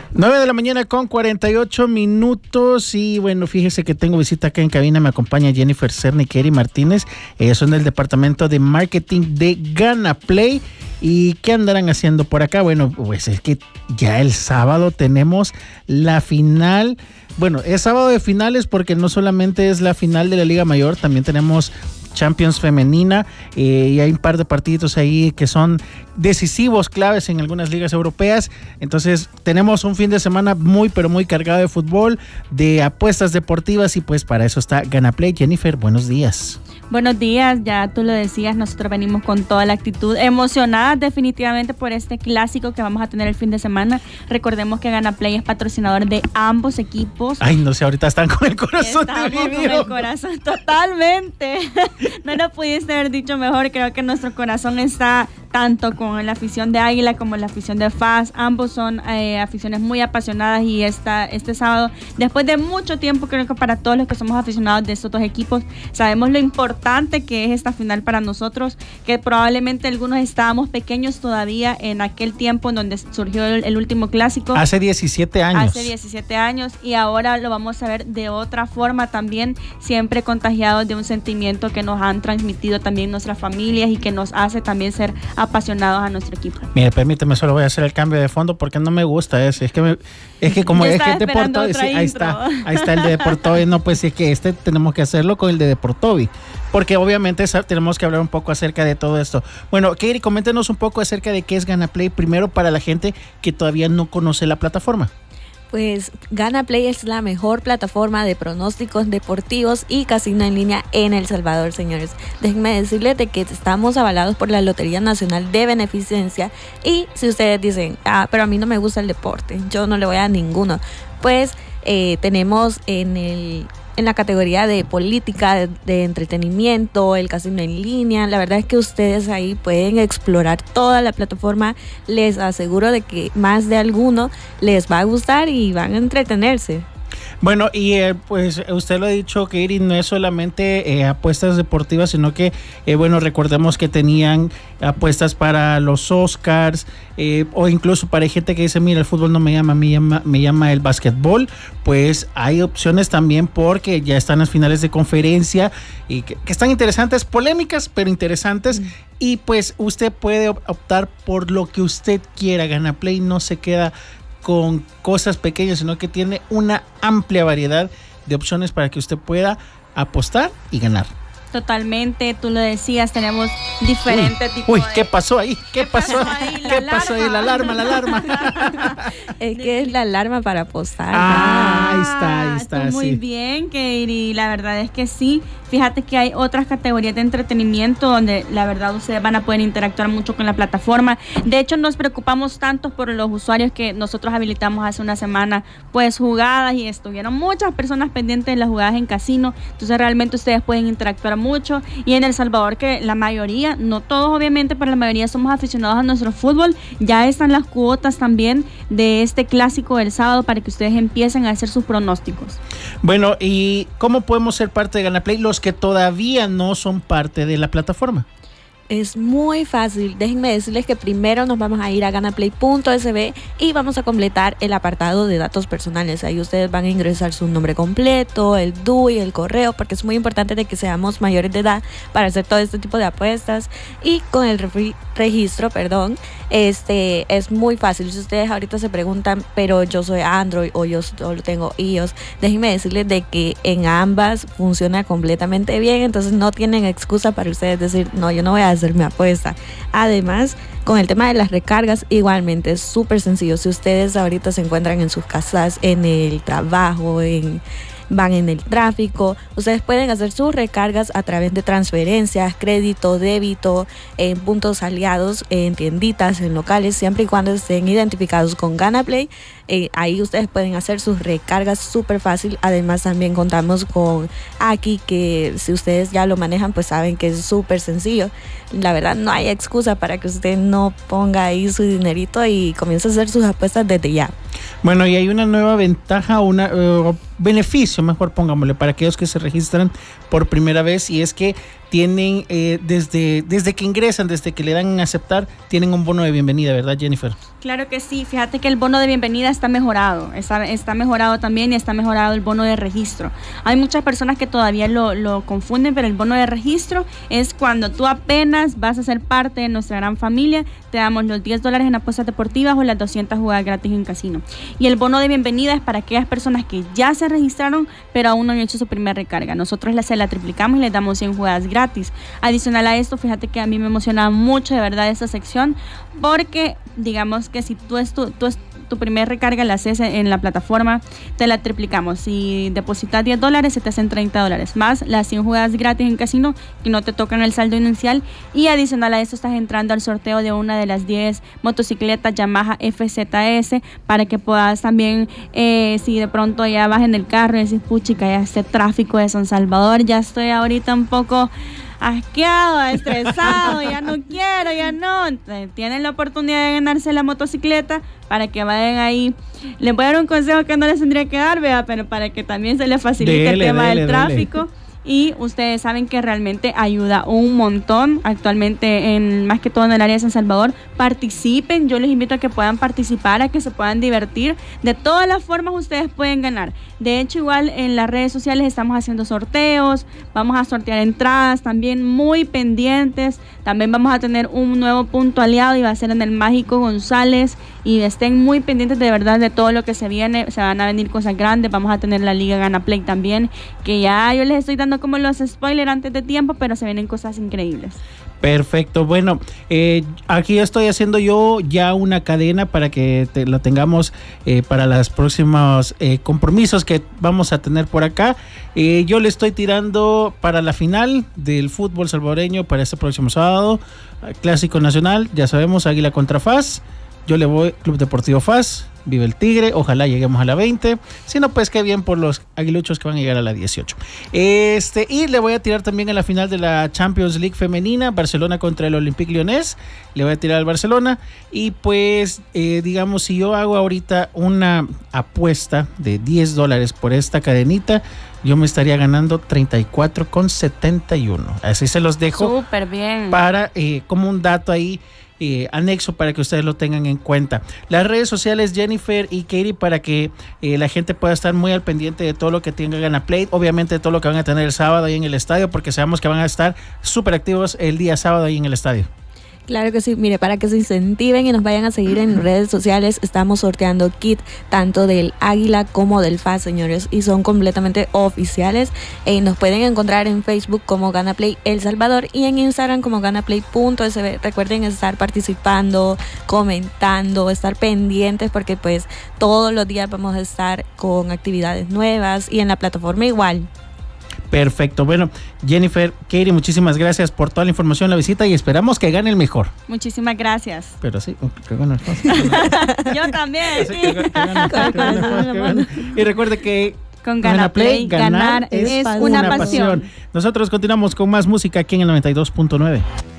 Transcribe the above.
9 de la mañana con 48 minutos y bueno, fíjese que tengo visita acá en cabina, me acompaña Jennifer Cerny y Kerry Martínez, ellos son del departamento de marketing de Gana Play. ¿Y qué andarán haciendo por acá? Bueno, pues es que ya el sábado tenemos la final. Bueno, es sábado de finales porque no solamente es la final de la Liga Mayor, también tenemos Champions femenina y hay un par de partidos ahí que son decisivos, claves en algunas ligas europeas. Entonces tenemos un fin de semana muy pero muy cargado de fútbol, de apuestas deportivas y pues para eso está Gana Play. Jennifer, buenos días. Buenos días, ya tú lo decías, nosotros venimos con toda la actitud, emocionadas definitivamente por este clásico que vamos a tener el fin de semana. Recordemos que Gana Play es patrocinador de ambos equipos. Ay, no sé, ahorita están con el corazón dividido. Estamos con el corazón, totalmente. No lo pudiste haber dicho mejor, creo que nuestro corazón está tanto con la afición de Águila como la afición de FAS. Ambos son aficiones muy apasionadas y este sábado, después de mucho tiempo, creo que para todos los que somos aficionados de estos dos equipos, sabemos lo importante que es esta final para nosotros, que probablemente algunos estábamos pequeños todavía en aquel tiempo en donde surgió el último clásico. Hace 17 años. Hace 17 años y ahora lo vamos a ver de otra forma también, siempre contagiados de un sentimiento que nos han transmitido también nuestras familias y que nos hace también ser apasionados a nuestro equipo. Mire, permíteme, solo voy a hacer el cambio de fondo porque no me gusta ese. Es que como es que Deportovi, sí, ahí está el de Deportovi. No, pues es que tenemos que hacerlo con el de Deportovi, porque obviamente tenemos que hablar un poco acerca de todo esto. Bueno, Kerry, coméntenos un poco acerca de qué es Gana Play, primero para la gente que todavía no conoce la plataforma. Pues Gana Play es la mejor plataforma de pronósticos deportivos y casino en línea en El Salvador, señores. Déjenme decirles de que estamos avalados por la Lotería Nacional de Beneficencia y si ustedes dicen, pero a mí no me gusta el deporte, yo no le voy a ninguno, pues tenemos en la categoría de política, de entretenimiento, el casino en línea. La verdad es que ustedes ahí pueden explorar toda la plataforma. Les aseguro de que más de alguno les va a gustar y van a entretenerse. Bueno, y pues usted lo ha dicho, Kerry, no es solamente apuestas deportivas, sino que, bueno, recordemos que tenían apuestas para los Oscars, o incluso para gente que dice, mira, el fútbol no me llama, me llama el básquetbol. Pues hay opciones también porque ya están las finales de conferencia y que están interesantes, polémicas, pero interesantes. Y pues usted puede optar por lo que usted quiera. Gana Play no se queda con cosas pequeñas, sino que tiene una amplia variedad de opciones para que usted pueda apostar y ganar. Totalmente, tú lo decías, tenemos diferentes tipos. Uy, ¿qué pasó ahí? ¿Qué pasó ahí? La alarma. Es que es la alarma para apostar. Ahí está. Muy bien, Kerry, la verdad es que sí. Fíjate que hay otras categorías de entretenimiento donde la verdad ustedes van a poder interactuar mucho con la plataforma. De hecho, nos preocupamos tanto por los usuarios que nosotros habilitamos hace una semana, pues jugadas, y estuvieron muchas personas pendientes de las jugadas en casino. Entonces realmente ustedes pueden interactuar mucho. Y en El Salvador, que la mayoría, no todos obviamente, pero la mayoría somos aficionados a nuestro fútbol, ya están las cuotas también de este clásico del sábado para que ustedes empiecen a hacer sus pronósticos. Bueno, ¿y cómo podemos ser parte de Gana Play los que todavía no son parte de la plataforma? Es muy fácil. Déjenme decirles que primero nos vamos a ir a ganaplay.sb y vamos a completar el apartado de datos personales. Ahí ustedes van a ingresar su nombre completo, el DUI, el correo, porque es muy importante de que seamos mayores de edad para hacer todo este tipo de apuestas. Y con el registro, es muy fácil. Si ustedes ahorita se preguntan, pero yo soy Android o yo solo tengo iOS, déjenme decirles de que en ambas funciona completamente bien. Entonces no tienen excusa para ustedes decir, no, yo no voy a hacer mi apuesta. Además, con el tema de las recargas, igualmente es súper sencillo. Si ustedes ahorita se encuentran en sus casas, en el trabajo, van en el tráfico, ustedes pueden hacer sus recargas a través de transferencias, crédito, débito, en puntos aliados, en tienditas, en locales, siempre y cuando estén identificados con Gana Play. Ahí ustedes pueden hacer sus recargas súper fácil. Además también contamos con Aki, que si ustedes ya lo manejan pues saben que es súper sencillo. La verdad no hay excusa para que usted no ponga ahí su dinerito y comience a hacer sus apuestas desde ya. Bueno, y hay una nueva ventaja, beneficio, mejor pongámosle, para aquellos que se registran por primera vez, y es que tienen desde que ingresan, desde que le dan a aceptar, tienen un bono de bienvenida, ¿verdad, Jennifer? Claro que sí, fíjate que el bono de bienvenida está mejorado, está mejorado también, y está mejorado el bono de registro. Hay muchas personas que todavía lo confunden, pero el bono de registro es cuando tú apenas vas a ser parte de nuestra gran familia, te damos los $10 en apuestas deportivas o las 200 jugadas gratis en casino. Y el bono de bienvenida es para aquellas personas que ya se registraron, pero aún no han hecho su primera recarga. Nosotros se la triplicamos y les damos 100 jugadas gratis. Adicional a esto, fíjate que a mí me emociona mucho de verdad esta sección, porque digamos que si tu primer recarga la haces en la plataforma, te la triplicamos. Si depositas $10, se te hacen $30 más las 100 jugadas gratis en casino que no te tocan el saldo inicial, y adicional a esto estás entrando al sorteo de una de las 10 motocicletas Yamaha FZS para que puedas también, si de pronto ya vas en el carro y decís, puchica, ya este tráfico de San Salvador, ya estoy ahorita un poco asqueado, estresado, ya no quiero, ya no. Entonces, tienen la oportunidad de ganarse la motocicleta para que vayan ahí. Les voy a dar un consejo que no les tendría que dar, ¿verdad? Pero para que también se les facilite el tema del tráfico. Y ustedes saben que realmente ayuda un montón actualmente, más que todo en el área de San Salvador. Participen, yo les invito a que puedan participar, a que se puedan divertir. De todas las formas ustedes pueden ganar. De hecho, igual en las redes sociales estamos haciendo sorteos, vamos a sortear entradas también, muy pendientes. También vamos a tener un nuevo punto aliado y va a ser en el Mágico González, y estén muy pendientes de verdad de todo lo que se viene. Se van a venir cosas grandes, vamos a tener la Liga Gana Play también, que ya yo les estoy dando como los spoilers antes de tiempo, pero se vienen cosas increíbles. Perfecto, bueno, aquí estoy haciendo yo ya una cadena para que la tengamos para los próximos compromisos que vamos a tener por acá. Yo le estoy tirando para la final del fútbol salvadoreño para este próximo sábado, Clásico Nacional, ya sabemos, Águila contra FAS. Yo le voy Club Deportivo FAS, vive el Tigre, ojalá lleguemos a la 20, si no, pues qué bien por los aguiluchos que van a llegar a la 18. Y le voy a tirar también a la final de la Champions League femenina, Barcelona contra el Olympique Lyonnais, le voy a tirar al Barcelona, y pues digamos, si yo hago ahorita una apuesta de $10 por esta cadenita, yo me estaría ganando 34,71. Así se los dejo. Súper bien. Para, como un dato ahí, anexo para que ustedes lo tengan en cuenta. Las redes sociales, Jennifer y Katie, para que la gente pueda estar muy al pendiente de todo lo que tenga Gana Play, obviamente de todo lo que van a tener el sábado ahí en el estadio, porque sabemos que van a estar súper activos el día sábado ahí en el estadio. Claro que sí, mire, para que se incentiven y nos vayan a seguir en redes sociales, estamos sorteando kit tanto del Águila como del FAS, señores, y son completamente oficiales. Nos pueden encontrar en Facebook como GanaPlay El Salvador y en Instagram como ganaplay.sb. Recuerden estar participando, comentando, estar pendientes, porque pues todos los días vamos a estar con actividades nuevas y en la plataforma igual. Perfecto, bueno, Jennifer, Katie, muchísimas gracias por toda la información, la visita, y esperamos que gane el mejor. Muchísimas gracias. Pero sí, que gane el mejor. Yo también. Y recuerde que con Gana Play, ganar es una pasión. Nosotros continuamos con más música aquí en el 92.9.